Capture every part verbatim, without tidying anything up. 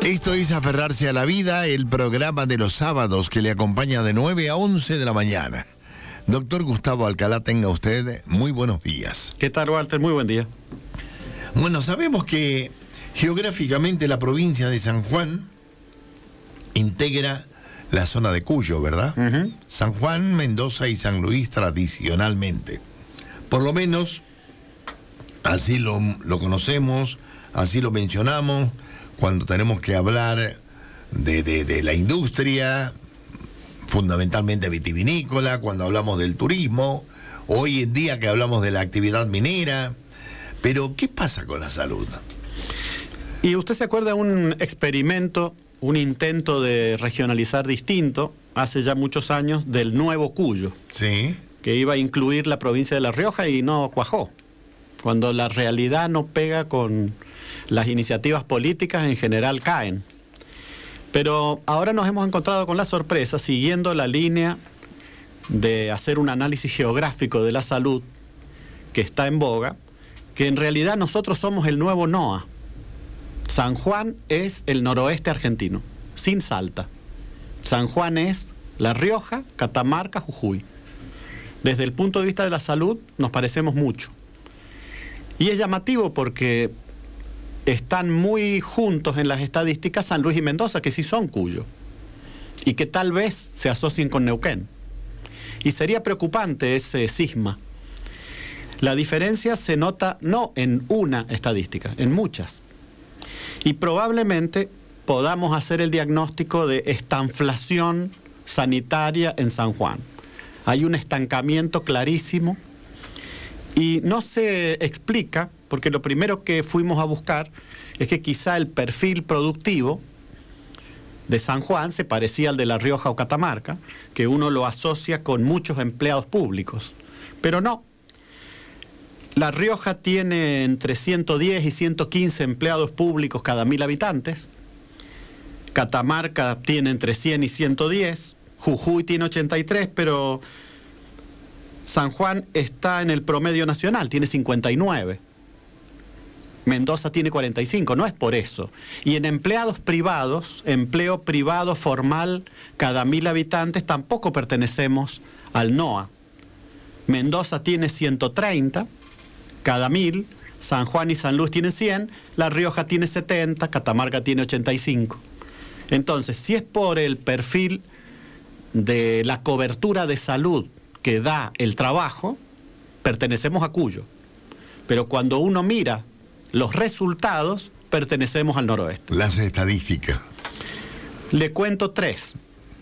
Esto es Aferrarse a la Vida, el programa de los sábados que le acompaña de nueve a once de la mañana. Doctor Gustavo Alcalá, tenga usted muy buenos días. ¿Qué tal, Walter? Muy buen día. Bueno, sabemos que geográficamente la provincia de San Juan integra la zona de Cuyo, ¿verdad? Uh-huh. San Juan, Mendoza y San Luis tradicionalmente. Por lo menos, así lo, lo conocemos, así lo mencionamos, cuando tenemos que hablar de, de, de la industria, fundamentalmente vitivinícola, cuando hablamos del turismo, hoy en día que hablamos de la actividad minera. Pero, ¿qué pasa con la salud? Y usted se acuerda de un experimento, un intento de regionalizar distinto, hace ya muchos años, del Nuevo Cuyo. Sí. Que iba a incluir la provincia de La Rioja y no cuajó. Cuando la realidad no pega con las iniciativas políticas, en general caen. Pero ahora nos hemos encontrado con la sorpresa, siguiendo la línea de hacer un análisis geográfico de la salud que está en boga, que en realidad nosotros somos el nuevo NOA. San Juan es el noroeste argentino, sin Salta. San Juan es La Rioja, Catamarca, Jujuy. Desde el punto de vista de la salud nos parecemos mucho. Y es llamativo porque están muy juntos en las estadísticas San Luis y Mendoza, que sí son Cuyo, y que tal vez se asocien con Neuquén. Y sería preocupante ese cisma. La diferencia se nota no en una estadística, en muchas. Y probablemente podamos hacer el diagnóstico de estanflación sanitaria en San Juan. Hay un estancamiento clarísimo y no se explica, porque lo primero que fuimos a buscar es que quizá el perfil productivo de San Juan se parecía al de La Rioja o Catamarca, que uno lo asocia con muchos empleados públicos. Pero no. La Rioja tiene entre ciento diez y ciento quince empleados públicos cada mil habitantes. Catamarca tiene entre cien y ciento diez. Jujuy tiene ochenta y tres, pero San Juan está en el promedio nacional, tiene cincuenta y nueve. Mendoza tiene cuarenta y cinco, no es por eso. Y en empleados privados, empleo privado formal cada mil habitantes, tampoco pertenecemos al NOA. Mendoza tiene ciento treinta cada mil, San Juan y San Luis tienen cien, La Rioja tiene setenta, Catamarca tiene ochenta y cinco. Entonces, si es por el perfil de la cobertura de salud que da el trabajo, pertenecemos a Cuyo. Pero cuando uno mira los resultados, pertenecemos al noroeste. Las estadísticas. Le cuento tres.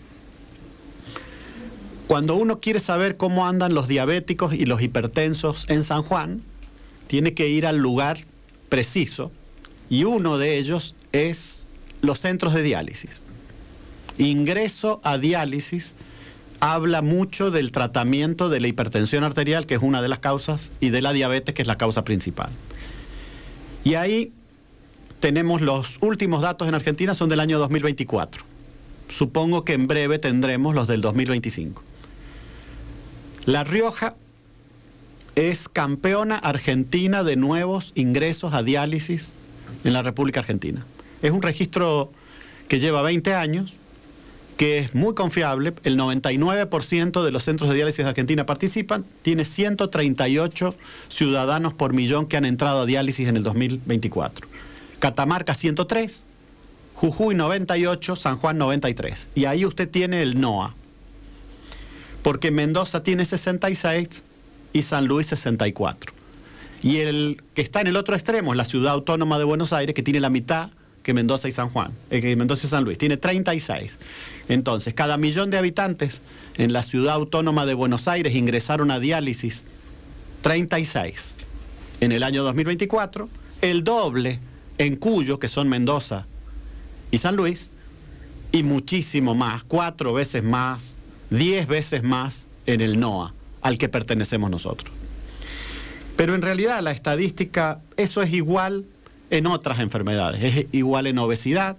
Cuando uno quiere saber cómo andan los diabéticos y los hipertensos en San Juan, tiene que ir al lugar preciso, y uno de ellos es los centros de diálisis. Ingreso a diálisis habla mucho del tratamiento de la hipertensión arterial, que es una de las causas, y de la diabetes, que es la causa principal. Y ahí tenemos los últimos datos en Argentina, son del año dos mil veinticuatro. Supongo que en breve tendremos los del dos mil veinticinco. La Rioja es campeona argentina de nuevos ingresos a diálisis en la República Argentina. Es un registro que lleva veinte años, que es muy confiable. El noventa y nueve por ciento de los centros de diálisis de Argentina participan. Tiene ciento treinta y ocho ciudadanos por millón que han entrado a diálisis en el dos mil veinticuatro. Catamarca ciento tres, Jujuy noventa y ocho, San Juan noventa y tres. Y ahí usted tiene el NOA. Porque Mendoza tiene sesenta y seis y San Luis sesenta y cuatro. Y el que está en el otro extremo es la Ciudad Autónoma de Buenos Aires, que tiene la mitad que Mendoza y San Juan, eh, que Mendoza y San Luis, tiene treinta y seis. Entonces, cada millón de habitantes en la Ciudad Autónoma de Buenos Aires ingresaron a diálisis treinta y seis en el año dos mil veinticuatro, el doble en Cuyo, que son Mendoza y San Luis, y muchísimo más, cuatro veces más, diez veces más en el NOA, al que pertenecemos nosotros. Pero en realidad la estadística, eso es igual en otras enfermedades, es igual en obesidad,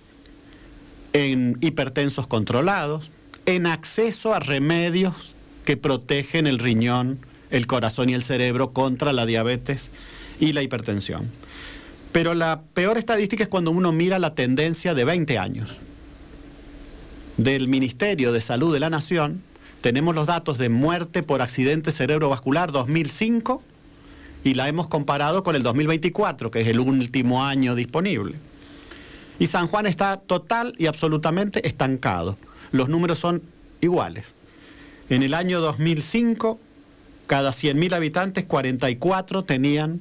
en hipertensos controlados, en acceso a remedios que protegen el riñón, el corazón y el cerebro contra la diabetes y la hipertensión. Pero la peor estadística es cuando uno mira la tendencia de veinte años. Del Ministerio de Salud de la Nación tenemos los datos de muerte por accidente cerebrovascular dos mil cinco y la hemos comparado con el dos mil veinticuatro, que es el último año disponible. Y San Juan está total y absolutamente estancado. Los números son iguales. En el año dos mil cinco, cada cien mil habitantes, cuarenta y cuatro tenían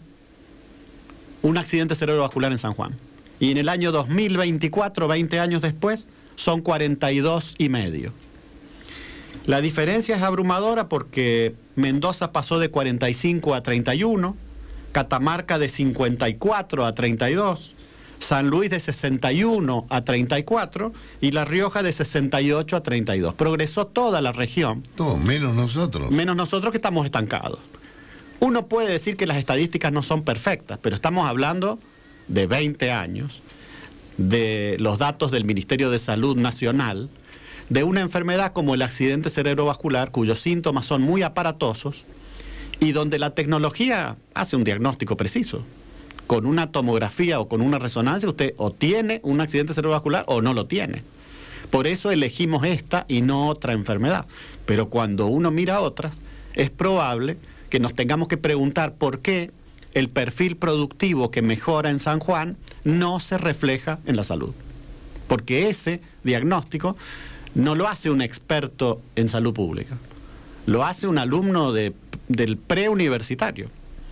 un accidente cerebrovascular en San Juan. Y en el año dos mil veinticuatro, veinte años después, son cuarenta y dos y medio. La diferencia es abrumadora porque Mendoza pasó de cuarenta y cinco a treinta y uno, Catamarca de cincuenta y cuatro a treinta y dos, San Luis de sesenta y uno a treinta y cuatro y La Rioja de sesenta y ocho a treinta y dos. Progresó toda la región. Todo, menos nosotros. Menos nosotros, que estamos estancados. Uno puede decir que las estadísticas no son perfectas, pero estamos hablando de veinte años, de los datos del Ministerio de Salud Nacional, de una enfermedad como el accidente cerebrovascular, cuyos síntomas son muy aparatosos y donde la tecnología hace un diagnóstico preciso. Con una tomografía o con una resonancia usted o tiene un accidente cerebrovascular o no lo tiene. Por eso elegimos esta y no otra enfermedad. Pero cuando uno mira otras, es probable que nos tengamos que preguntar por qué el perfil productivo que mejora en San Juan no se refleja en la salud. Porque ese diagnóstico no lo hace un experto en salud pública, lo hace un alumno de, del preuniversitario.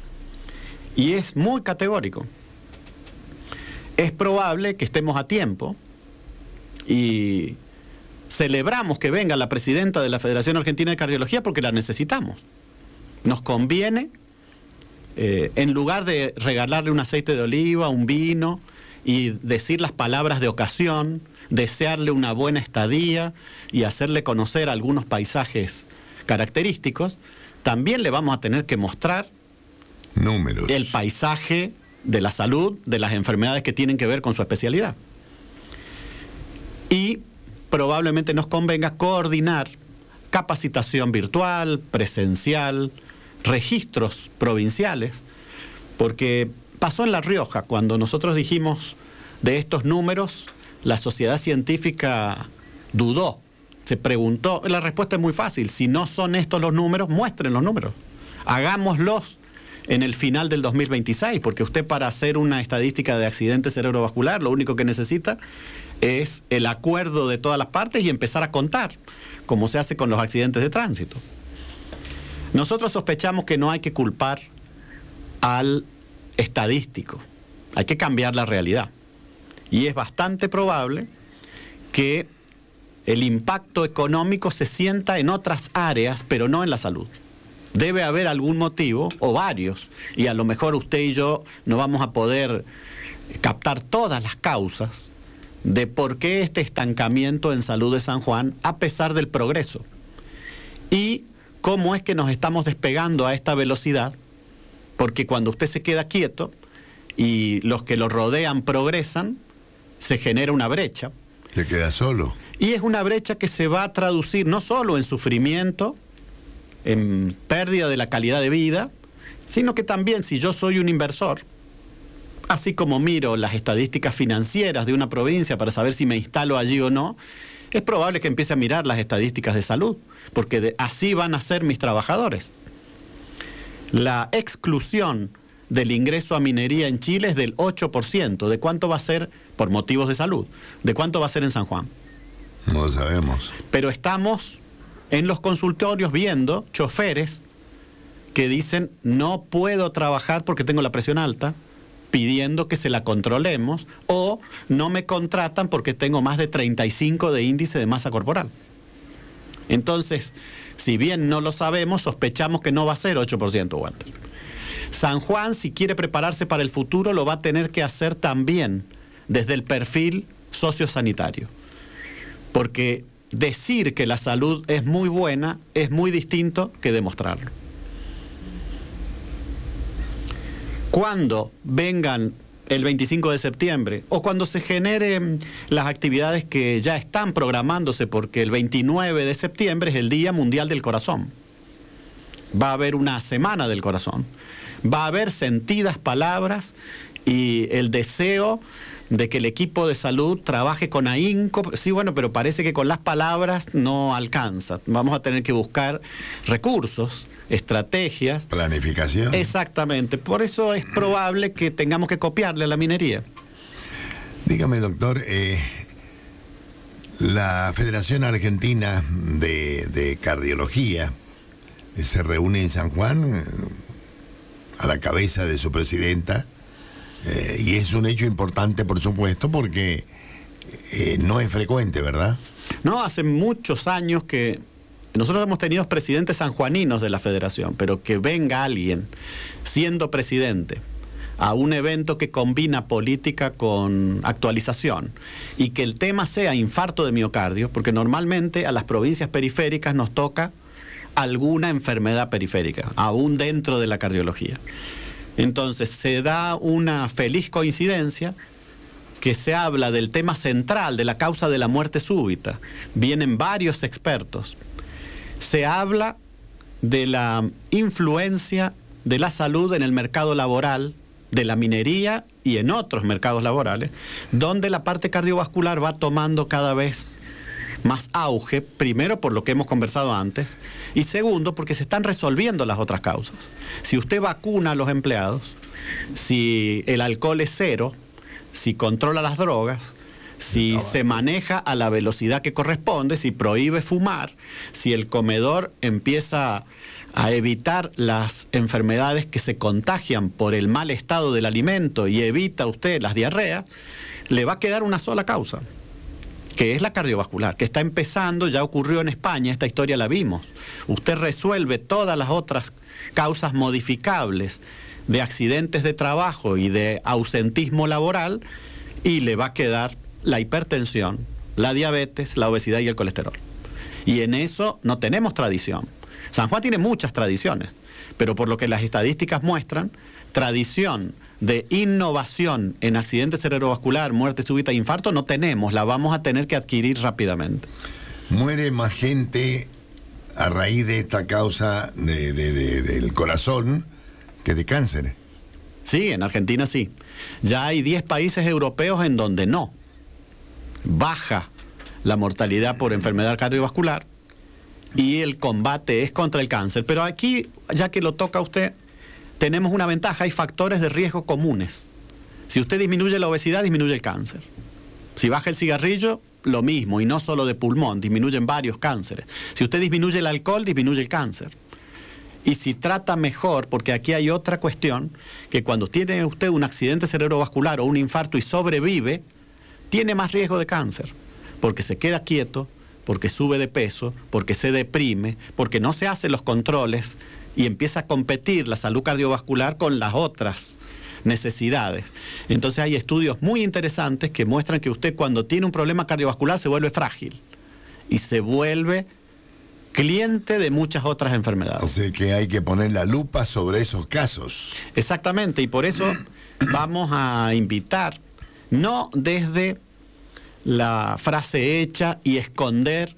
Y es muy categórico. Es probable que estemos a tiempo y celebramos que venga la presidenta de la Federación Argentina de Cardiología porque la necesitamos. Nos conviene, eh, en lugar de regalarle un aceite de oliva, un vino y decir las palabras de ocasión, desearle una buena estadía y hacerle conocer algunos paisajes característicos, también le vamos a tener que mostrar números, el paisaje de la salud, de las enfermedades que tienen que ver con su especialidad. Y probablemente nos convenga coordinar capacitación virtual, presencial, registros provinciales, porque pasó en La Rioja, cuando nosotros dijimos de estos números, la sociedad científica dudó, se preguntó, la respuesta es muy fácil: si no son estos los números, muestren los números, hagámoslos en el final del dos mil veintiséis, porque usted, para hacer una estadística de accidente cerebrovascular, lo único que necesita es el acuerdo de todas las partes y empezar a contar, como se hace con los accidentes de tránsito. Nosotros sospechamos que no hay que culpar al estadístico, hay que cambiar la realidad. Y es bastante probable que el impacto económico se sienta en otras áreas, pero no en la salud. Debe haber algún motivo, o varios, y a lo mejor usted y yo no vamos a poder captar todas las causas de por qué este estancamiento en salud de San Juan, a pesar del progreso. Y cómo es que nos estamos despegando a esta velocidad, porque cuando usted se queda quieto y los que lo rodean progresan, se genera una brecha. Se queda solo. Y es una brecha que se va a traducir no solo en sufrimiento, en pérdida de la calidad de vida, sino que también, si yo soy un inversor, así como miro las estadísticas financieras de una provincia para saber si me instalo allí o no, es probable que empiece a mirar las estadísticas de salud, porque de, así van a ser mis trabajadores. La exclusión del ingreso a minería en Chile es del ocho por ciento. ¿De cuánto va a ser por motivos de salud? ¿De cuánto va a ser en San Juan? No lo sabemos. Pero estamos en los consultorios viendo choferes que dicen: no puedo trabajar porque tengo la presión alta, pidiendo que se la controlemos, o no me contratan porque tengo más de treinta y cinco de índice de masa corporal. Entonces, si bien no lo sabemos, sospechamos que no va a ser ocho por ciento, Walter. San Juan, si quiere prepararse para el futuro, lo va a tener que hacer también desde el perfil sociosanitario. Porque decir que la salud es muy buena es muy distinto que demostrarlo. Cuando vengan el veinticinco de septiembre o cuando se generen las actividades que ya están programándose, porque el veintinueve de septiembre es el Día Mundial del Corazón. Va a haber una semana del corazón. Va a haber sentidas palabras y el deseo de que el equipo de salud trabaje con ahínco. Sí, bueno, pero parece que con las palabras no alcanza. Vamos a tener que buscar recursos, estrategias. Planificación. Exactamente. Por eso es probable que tengamos que copiarle a la minería. Dígame, doctor, eh, la Federación Argentina de, de Cardiología eh, se reúne en San Juan eh, a la cabeza de su presidenta. Eh, y es un hecho importante, por supuesto, porque eh, no es frecuente, ¿verdad? No, hace muchos años que nosotros hemos tenido presidentes sanjuaninos de la federación, pero que venga alguien siendo presidente a un evento que combina política con actualización y que el tema sea infarto de miocardio, porque normalmente a las provincias periféricas nos toca alguna enfermedad periférica, aún dentro de la cardiología. Entonces se da una feliz coincidencia que se habla del tema central, de la causa de la muerte súbita. Vienen varios expertos. Se habla de la influencia de la salud en el mercado laboral, de la minería y en otros mercados laborales, donde la parte cardiovascular va tomando cada vez más auge, primero por lo que hemos conversado antes, y segundo porque se están resolviendo las otras causas. Si usted vacuna a los empleados, si el alcohol es cero, si controla las drogas, si se maneja a la velocidad que corresponde, si prohíbe fumar, si el comedor empieza a evitar las enfermedades que se contagian por el mal estado del alimento y evita usted las diarreas, le va a quedar una sola causa, que es la cardiovascular, que está empezando, ya ocurrió en España, esta historia la vimos. Usted resuelve todas las otras causas modificables de accidentes de trabajo y de ausentismo laboral y le va a quedar la hipertensión, la diabetes, la obesidad y el colesterol. Y en eso no tenemos tradición. San Juan tiene muchas tradiciones, pero por lo que las estadísticas muestran, tradición de innovación en accidente cerebrovascular, muerte súbita e infarto no tenemos, la vamos a tener que adquirir rápidamente. Muere más gente a raíz de esta causa de, de, de, del corazón que de cáncer. Sí, en Argentina sí. Ya hay diez países europeos en donde no. Baja la mortalidad por enfermedad cardiovascular y el combate es contra el cáncer. Pero aquí, ya que lo toca usted, tenemos una ventaja, hay factores de riesgo comunes. Si usted disminuye la obesidad, disminuye el cáncer. Si baja el cigarrillo, lo mismo, y no solo de pulmón, disminuyen varios cánceres. Si usted disminuye el alcohol, disminuye el cáncer. Y si trata mejor, porque aquí hay otra cuestión, que cuando tiene usted un accidente cerebrovascular o un infarto y sobrevive, tiene más riesgo de cáncer, porque se queda quieto, porque sube de peso, porque se deprime, porque no se hacen los controles y empieza a competir la salud cardiovascular con las otras necesidades. Entonces hay estudios muy interesantes que muestran que usted cuando tiene un problema cardiovascular se vuelve frágil y se vuelve cliente de muchas otras enfermedades. O sea que hay que poner la lupa sobre esos casos. Exactamente, y por eso vamos a invitar, no desde la frase hecha y esconder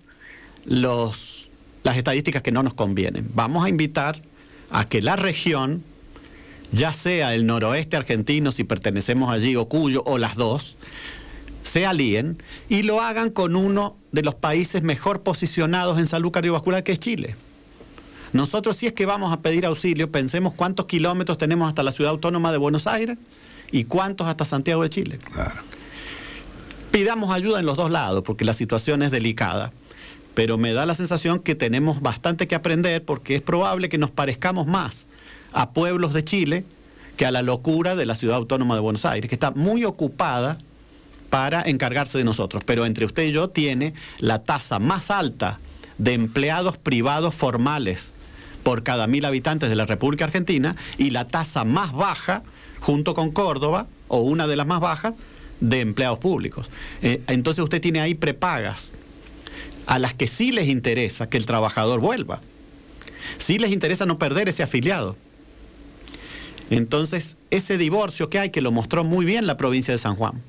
los, las estadísticas que no nos convienen. Vamos a invitar a que la región, ya sea el noroeste argentino, si pertenecemos allí, o Cuyo, o las dos, se alíen y lo hagan con uno de los países mejor posicionados en salud cardiovascular, que es Chile. Nosotros, si es que vamos a pedir auxilio, pensemos cuántos kilómetros tenemos hasta la ciudad autónoma de Buenos Aires y cuántos hasta Santiago de Chile. Claro. Pidamos ayuda en los dos lados, porque la situación es delicada, pero me da la sensación que tenemos bastante que aprender, porque es probable que nos parezcamos más a pueblos de Chile que a la locura de la ciudad autónoma de Buenos Aires, que está muy ocupada para encargarse de nosotros, pero entre usted y yo tiene la tasa más alta de empleados privados formales por cada mil habitantes de la República Argentina y la tasa más baja, junto con Córdoba, o una de las más bajas, de empleados públicos. Eh, entonces usted tiene ahí prepagas a las que sí les interesa que el trabajador vuelva. Sí les interesa no perder ese afiliado. Entonces, ese divorcio que hay, que lo mostró muy bien la provincia de San Juan,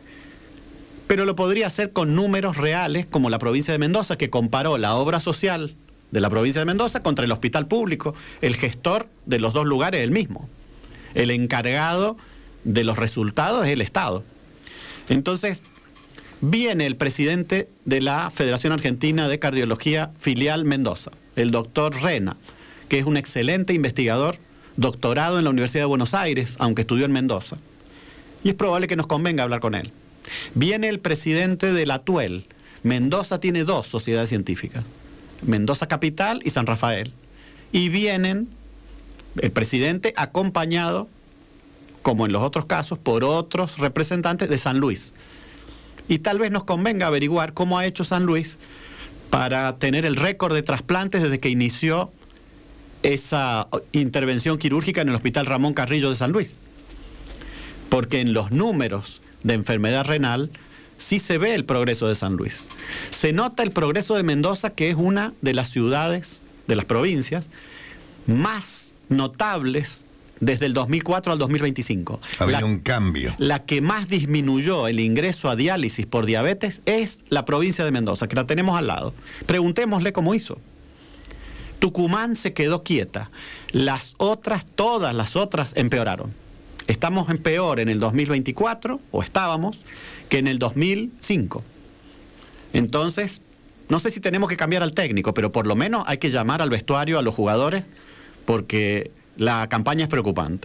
pero lo podría hacer con números reales, como la provincia de Mendoza, que comparó la obra social de la provincia de Mendoza contra el hospital público. El gestor de los dos lugares es el mismo. El encargado de los resultados es el Estado. Entonces, viene el presidente de la Federación Argentina de Cardiología Filial Mendoza, el doctor Rena, que es un excelente investigador, doctorado en la Universidad de Buenos Aires, aunque estudió en Mendoza. Y es probable que nos convenga hablar con él. Viene el presidente de la Tuel. Mendoza tiene dos sociedades científicas, Mendoza Capital y San Rafael. Y vienen el presidente acompañado, como en los otros casos, por otros representantes de San Luis. Y tal vez nos convenga averiguar cómo ha hecho San Luis para tener el récord de trasplantes desde que inició esa intervención quirúrgica en el Hospital Ramón Carrillo de San Luis. Porque en los números de enfermedad renal sí se ve el progreso de San Luis. Se nota el progreso de Mendoza, que es una de las ciudades, de las provincias, más notables desde el dos mil cuatro al dos mil veinticinco. Ha habido la, un cambio. La que más disminuyó el ingreso a diálisis por diabetes es la provincia de Mendoza, que la tenemos al lado. Preguntémosle cómo hizo. Tucumán se quedó quieta. Las otras, todas las otras empeoraron. Estamos en peor en el dos mil veinticuatro, o estábamos, que en el dos mil cinco. Entonces, no sé si tenemos que cambiar al técnico, pero por lo menos hay que llamar al vestuario, a los jugadores, porque la campaña es preocupante.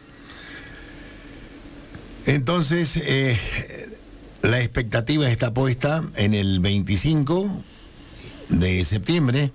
Entonces, eh, la expectativa está puesta en el veinticinco de septiembre,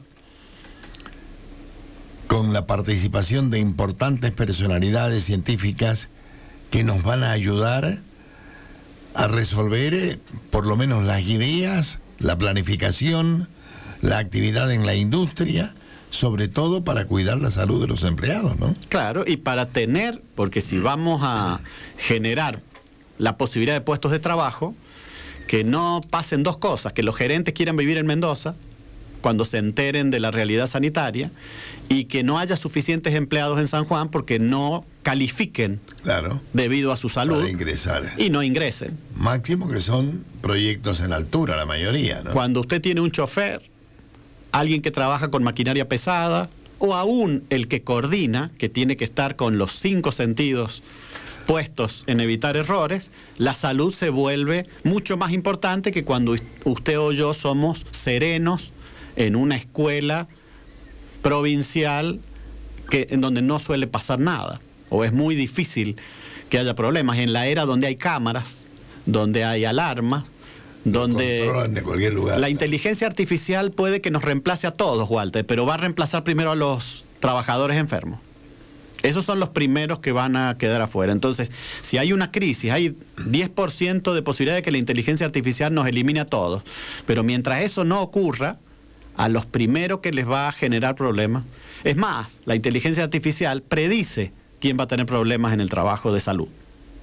con la participación de importantes personalidades científicas que nos van a ayudar a resolver eh, por lo menos las ideas, la planificación, la actividad en la industria, sobre todo para cuidar la salud de los empleados, ¿no? Claro, y para tener, porque si vamos a generar la posibilidad de puestos de trabajo, que no pasen dos cosas, que los gerentes quieran vivir en Mendoza cuando se enteren de la realidad sanitaria, y que no haya suficientes empleados en San Juan porque no califiquen, claro, debido a su salud, para ingresar, y no ingresen. Máximo que son proyectos en altura la mayoría, ¿no? Cuando usted tiene un chofer, alguien que trabaja con maquinaria pesada, o aún el que coordina, que tiene que estar con los cinco sentidos puestos en evitar errores, la salud se vuelve mucho más importante que cuando usted o yo somos serenos en una escuela provincial que, en donde no suele pasar nada, o es muy difícil que haya problemas. En la era donde hay cámaras, donde hay alarmas, donde de cualquier lugar, la inteligencia artificial puede que nos reemplace a todos, Walter, pero va a reemplazar primero a los trabajadores enfermos. Esos son los primeros que van a quedar afuera. Entonces, si hay una crisis, hay diez por ciento de posibilidad de que la inteligencia artificial nos elimine a todos. Pero mientras eso no ocurra, a los primeros que les va a generar problemas. Es más, la inteligencia artificial predice quién va a tener problemas en el trabajo de salud.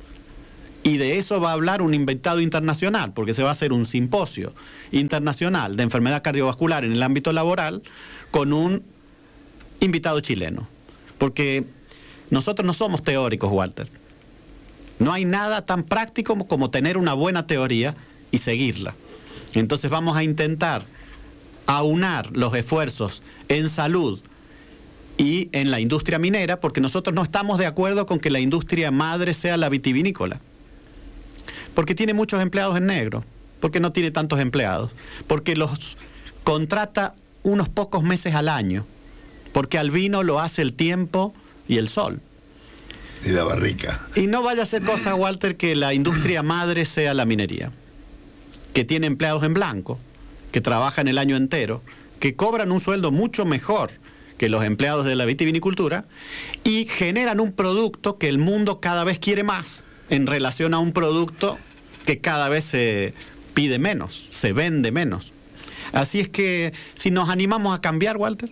Y de eso va a hablar un invitado internacional, porque se va a hacer un simposio internacional de enfermedad cardiovascular en el ámbito laboral con un invitado chileno. Porque nosotros no somos teóricos, Walter. No hay nada tan práctico como, como tener una buena teoría y seguirla. Entonces vamos a intentar aunar los esfuerzos en salud y en la industria minera, porque nosotros no estamos de acuerdo con que la industria madre sea la vitivinícola. Porque tiene muchos empleados en negro, porque no tiene tantos empleados, porque los contrata unos pocos meses al año, porque al vino lo hace el tiempo y el sol. Y la barrica. Y no vaya a ser cosa, Walter, que la industria madre sea la minería, que tiene empleados en blanco, que trabajan el año entero, que cobran un sueldo mucho mejor que los empleados de la vitivinicultura y generan un producto que el mundo cada vez quiere más en relación a un producto que cada vez se pide menos, se vende menos. Así es que si nos animamos a cambiar, Walter.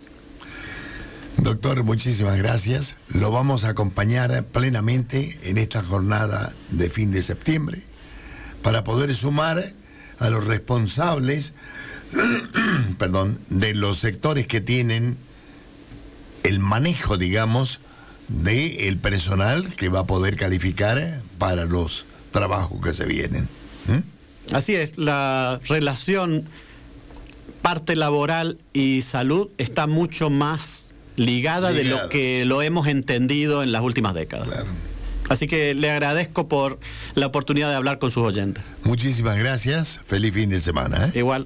Doctor, muchísimas gracias. Lo vamos a acompañar plenamente en esta jornada de fin de septiembre para poder sumar a los responsables perdón, de los sectores que tienen el manejo, digamos, del personal que va a poder calificar para los trabajos que se vienen. ¿Mm? Así es, la relación parte laboral y salud está mucho más ligada, ligada de lo que lo hemos entendido en las últimas décadas. Claro. Así que le agradezco por la oportunidad de hablar con sus oyentes. Muchísimas gracias. Feliz fin de semana. ¿eh? Igual.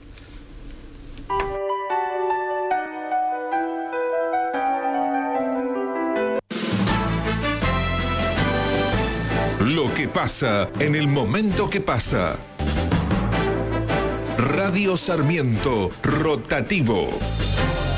Lo que pasa en el momento que pasa. Radio Sarmiento Rotativo.